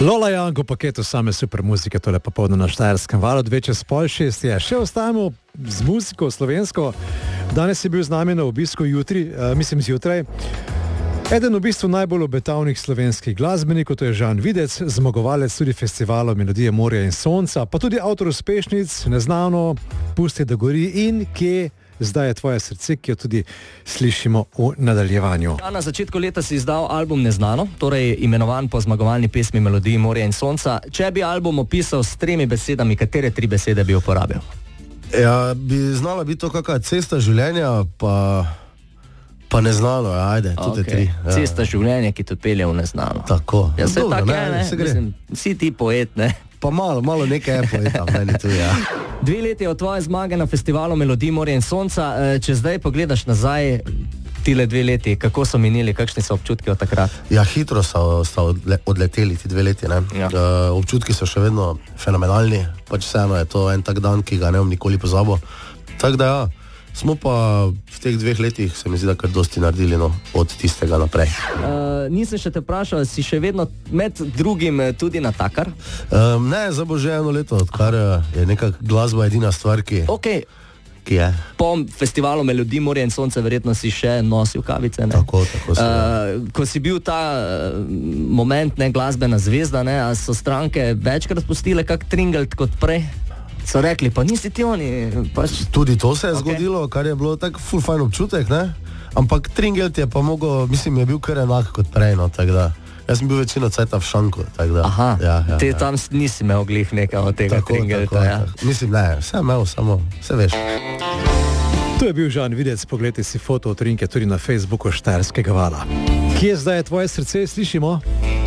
Lola Janko, paketu same super muzike, tole pa povno na Štajerskem valu, 5:02 je. Še ostajamo z muziko slovensko. Danes je bil z nami na obisku zjutraj. Eden v bistvu najbolj obetavnih slovenskih glasbenikov, to je Žan Videc, zmagovalec tudi festivalov Melodije morja in sonca, pa tudi avtor uspešnic Neznano, Pusti, da gori in Kje zdaj je tvoje srce, ki jo tudi slišimo v nadaljevanju. Na začetku leta si izdal album Neznano, torej imenovan po zmagovalni pesmi Melodiji morja in sonca. Če bi album opisal s 3 besedami, katere 3 besede bi uporabil? Ja, bi znala biti to kakšna cesta življenja, pa neznano, ajde, tudi 3. Ja. Cesta življenja, ki te pelje v neznano. Tako. Ja, se dobro, tako je, ne? Mislim, si ti poet, ne? Pa malo nekaj je poeta, meni tu, ja. 2 leti od tvoje zmage na festivalu Melodij morja in sonca. Če zdaj pogledaš nazaj, tile 2 leti, kako so minili, kakšni so občutki od takrat? Ja, hitro sta odleteli ti 2 leti, ne. Ja. Občutki so še vedno fenomenalni, pač vseeno je to en tak dan, ki ga ne bom nikoli pozabil. Tako da ja, smo pa v teh 2 letih, se mi zdi, da kar dosti naredili, no, od tistega naprej. Nisem še te vprašal, si še vedno med drugim tudi natakar? Ne, zdaj bo že 1 leto, odkar je neka glasba edina stvar, ki je. Po festivalu Melodij morja in sonca verjetno si še nosil kavice, ne? Tako se ko si bil ta moment, ne, glasbena zvezda, ne, a so stranke večkrat pustile kak tringelt kot prej? So rekli, pa nisi ti oni pač... Tudi to se je zgodilo, kar je bilo tak ful fajn občutek, ne? Ampak tringelt je pa mogo, mislim, je bil kar enak kot prej, no, tako da. Jaz sem bil večino cajta v šanku, tako da. Aha, ja, ti tam nisi imel glih nekaj od tega tringelta, ja. Mislim, ne, vse imel, samo, vse veš. To je bil Žan Videc, pogledajte si foto od Rinke tudi na Facebooku Štajerskega vala. Kje zdaj je tvoje srce, slišimo?